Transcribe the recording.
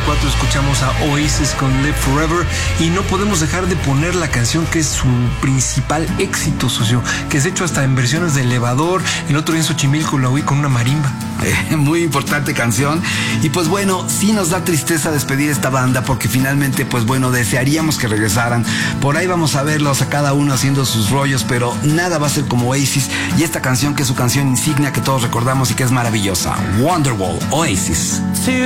94 escuchamos a Oasis con Live Forever y no podemos dejar de poner la canción que es su principal éxito, socio, que es hecho hasta en versiones de elevador. El otro día en Xochimilco lo oí con una marimba. Muy importante canción. Y pues bueno, sí nos da tristeza despedir esta banda porque finalmente, pues bueno, desearíamos que regresaran. Por ahí vamos a verlos a cada uno haciendo sus rollos, pero nada va a ser como Oasis y esta canción que es su canción insignia que todos recordamos y que es maravillosa. Wonderwall, Oasis.